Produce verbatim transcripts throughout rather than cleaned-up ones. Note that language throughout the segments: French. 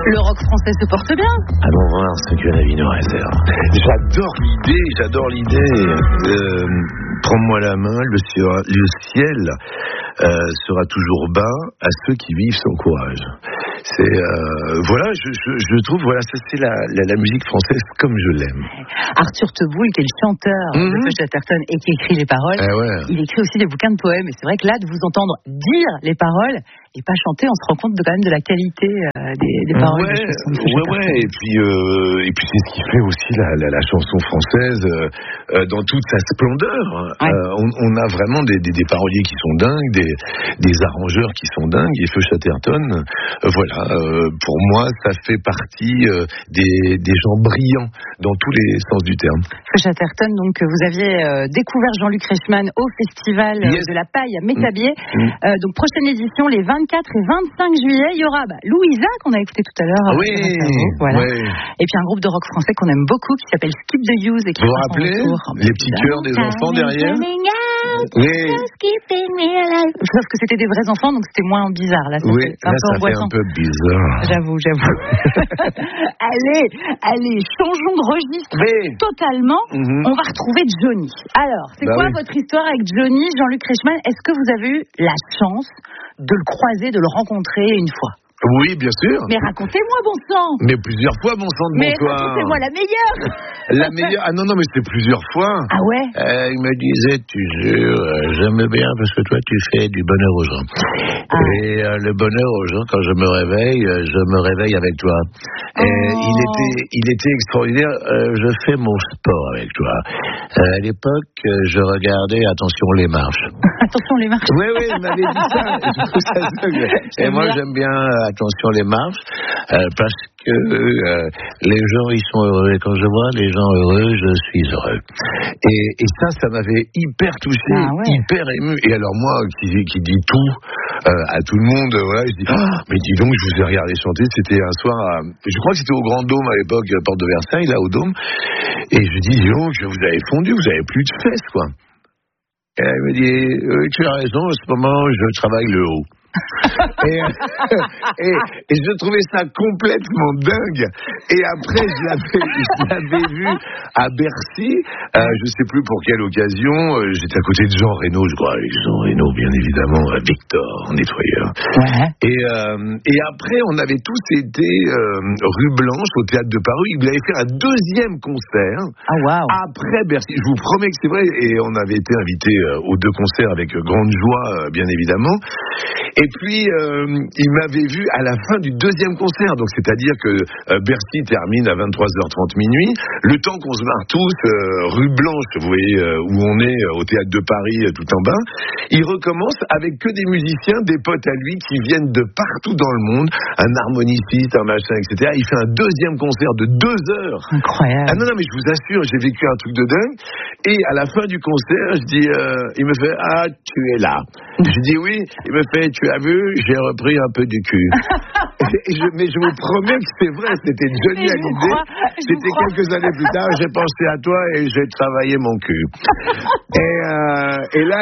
Le rock français se porte bien. Allons voir ce que la vie nous réserve. J'adore l'idée, j'adore l'idée. Euh, prends-moi la main, le ciel, le ciel euh, sera toujours bas à ceux qui vivent sans courage. C'est euh, voilà, je, je, je trouve voilà, ça c'est la, la, la musique française comme je l'aime. Arthur Teboul, qui est le chanteur mm-hmm. de Feu Chatterton et qui écrit les paroles, eh ouais. il écrit aussi des bouquins de poèmes. Et c'est vrai que là, de vous entendre dire les paroles et pas chanter, on se rend compte de, quand même de la qualité euh, des, des paroles. Ouais, des chansons de Feu ouais, ouais. Et puis, euh, et puis c'est ce qui fait aussi la, la, la chanson française euh, dans toute sa splendeur. Ouais. Euh, on, on a vraiment des, des, des paroliers qui sont dingues, des, des arrangeurs qui sont dingues. Et Feu Chatterton, euh, voilà. Euh, pour moi, ça fait partie euh, des, des gens brillants dans tous les sens du terme. Feu Chatterton, donc vous aviez euh, découvert Jean-Luc Reichmann au festival yes. de la Paille à Métabier. Mmh. Euh, donc prochaine édition les vingt-quatre et vingt-cinq juillet. Il y aura bah, Louisa qu'on a écouté tout à l'heure. Oui. Voilà. Ouais. Et puis un groupe de rock français qu'on aime beaucoup qui s'appelle Skip the Use et qui vous vous rappelez les petits chœurs des enfants derrière. Oui. Sauf que c'était des vrais enfants, donc c'était moins bizarre. Là, ça oui, fait un là, peu ça angoissant. fait un peu bizarre. J'avoue, j'avoue. allez, allez, changeons de registre oui. totalement. Mm-hmm. On va retrouver Johnny. Alors, c'est bah quoi oui. votre histoire avec Johnny, Jean-Luc Reichmann? Est-ce que vous avez eu la chance de le croiser, de le rencontrer une fois? Oui, bien sûr. Mais racontez-moi, bon sang. Mais plusieurs fois, bon sang de mais bonsoir. Mais racontez-moi la meilleure. La meilleure. Ah non, non, mais c'était plusieurs fois. Ah ouais. Euh, il me disait, tu jures, euh, j'aime bien parce que toi, tu fais du bonheur aux gens. Ah. Et euh, le bonheur aux gens, quand je me réveille, euh, je me réveille avec toi. Et oh. il était, il était extraordinaire. Euh, je fais mon sport avec toi. Euh, à l'époque, je regardais, attention, les marches. Attention, les marches. Oui, oui, il m'avait dit ça. ça Et moi, j'aime bien. Attention les marches, euh, parce que euh, les gens ils sont heureux. Et quand je vois les gens heureux, je suis heureux. Et, et ça, ça m'avait hyper touché, ah ouais. hyper ému. Et alors moi, qui, qui dis tout euh, à tout le monde, voilà, je dis, oh, mais dis donc, je vous ai regardé chanter. C'était un soir, à, je crois que c'était au Grand Dôme à l'époque, porte de Versailles, là au Dôme. Et je dis, dis donc, vous avez fondu, vous avez plus de fesses, quoi. Et elle me dit, oui, tu as raison. En ce moment, je travaille le haut. et, et, et je trouvais ça complètement dingue. Et après, je l'avais, je l'avais vu à Bercy, euh, je sais plus pour quelle occasion. Euh, j'étais à côté de Jean Reno, je crois, avec Jean Reno, bien évidemment, à Victor, nettoyeur. Ouais. Et, euh, et après, on avait tous été euh, rue Blanche, au Théâtre de Paris. Il avait fait un deuxième concert. Ah, wow. Après Bercy. Je vous promets que c'est vrai. Et on avait été invités euh, aux deux concerts avec grande joie, euh, bien évidemment. Et puis, euh, il m'avait vu à la fin du deuxième concert. Donc, c'est-à-dire que euh, Bercy termine à vingt-trois heures trente minuit. Le temps qu'on se marre tous, euh, rue Blanche, vous voyez, euh, où on est, euh, au Théâtre de Paris, euh, tout en bas, il recommence avec que des musiciens, des potes à lui qui viennent de partout dans le monde, un harmoniciste, un machin, et cetera. Il fait un deuxième concert de deux heures. Incroyable. Ah non, non, mais je vous assure, j'ai vécu un truc de dingue. Et à la fin du concert, je dis, euh, il me fait, ah, tu es là. Je dis oui. Il me fait, tu as vu, j'ai repris un peu du cul. et je, mais je vous promets que c'est vrai, c'était Johnny Hallyday. C'était quelques années plus tard, j'ai pensé à toi et j'ai travaillé mon cul. et, euh, et là,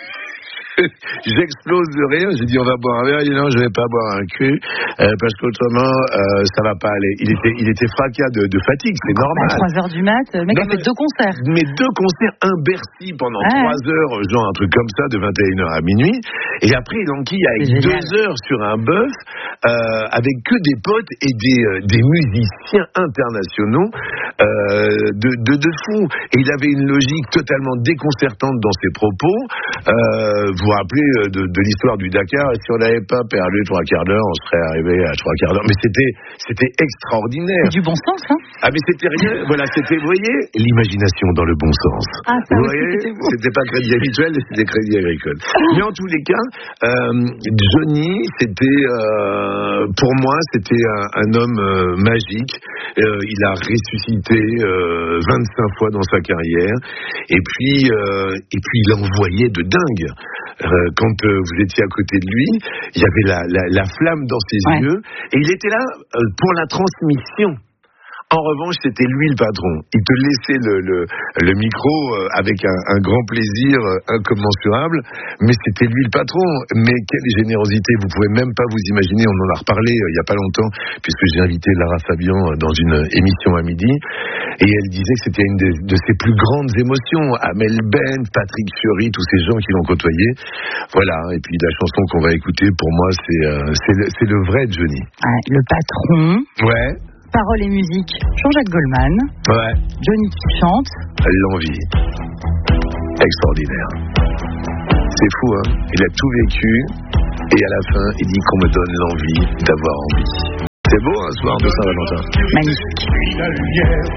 j'explose de rire. J'ai dit on va boire un verre. Il dit non, je vais pas boire un cul euh, parce qu'autrement euh, ça va pas aller. Il était, il était fracas de, de fatigue, c'est normal. À trois heures du mat, le mec non, a fait deux concerts. Mais deux concerts, un Bercy pendant ah. trois heures, genre un truc comme ça, de vingt et une heures à minuit. Et après il enquille avec deux heures sur un bœuf euh, avec que des potes et des, euh, des musiciens internationaux euh, de, de, de fou. Et il avait une logique totalement déconcertante dans ses propos. Euh, vous vous rappelez de, de l'histoire du Dakar, et si on n'avait pas perdu trois quarts d'heure, on serait arrivé à trois quarts d'heure. Mais c'était, c'était extraordinaire. C'est du bon sens, hein. Ah, mais c'était rien. Voilà, c'était, vous voyez, l'imagination dans le bon sens. Ah, ça vous aussi, voyez, c'était beau. C'était pas Crédit Habituel, c'était Crédit Agricole. Mais en tous les cas, euh, Johnny, c'était, euh, pour moi, c'était un, un homme euh, magique. Euh, il a ressuscité euh, vingt-cinq fois dans sa carrière. Et puis, euh, et puis il envoyait de dingue. Euh, quand euh, vous étiez à côté de lui, il y avait la, la, la flamme dans ses ouais. yeux, et il était là euh, pour la transmission. En revanche, c'était lui le patron. Il te laissait le, le, le micro avec un, un grand plaisir incommensurable, mais c'était lui le patron. Mais quelle générosité, vous pouvez même pas vous imaginer, on en a reparlé il y a pas longtemps, puisque j'ai invité Lara Fabian dans une émission à midi, et elle disait que c'était une de, de ses plus grandes émotions. Amel Bent, Patrick Fiori, tous ces gens qui l'ont côtoyé. Voilà, et puis la chanson qu'on va écouter, pour moi, c'est, euh, c'est, le, c'est le vrai Johnny. Ouais, le patron. Ouais. Paroles et musique, Jean-Jacques Goldman. Ouais. Johnny qui chante. L'envie. Extraordinaire. C'est fou, hein. Il a tout vécu, et à la fin, il dit qu'on me donne l'envie d'avoir envie. C'est beau, un soir de Saint-Valentin. Magnifique.